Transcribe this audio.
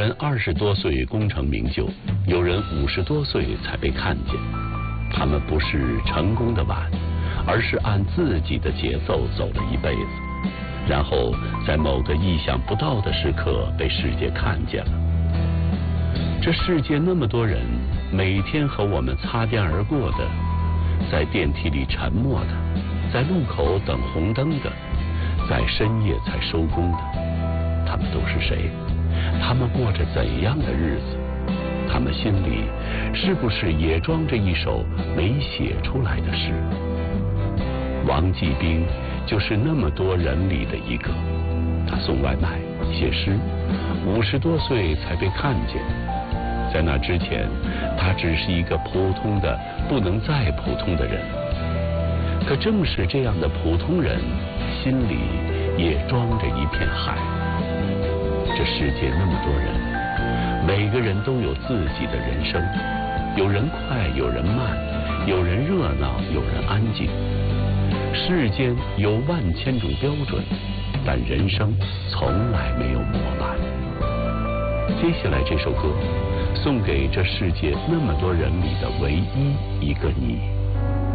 人20多岁功成名就，有人50多岁才被看见。他们不是成功的晚，而是按自己的节奏走了一辈子，然后在某个意想不到的时刻被世界看见了。这世界那么多人，每天和我们擦肩而过的，在电梯里沉默的，在路口等红灯的，在深夜才收工的，他们都是谁？他们过着怎样的日子？他们心里是不是也装着一首没写出来的诗？王继兵就是那么多人里的一个。他送外卖、写诗，50多岁才被看见。在那之前，他只是一个普通的不能再普通的人。可正是这样的普通人，心里也装着一片海。这世界那么多人，每个人都有自己的人生，有人快，有人慢，有人热闹，有人安静。世间有万千种标准，但人生从来没有模板。接下来这首歌，送给这世界那么多人里的唯一一个你。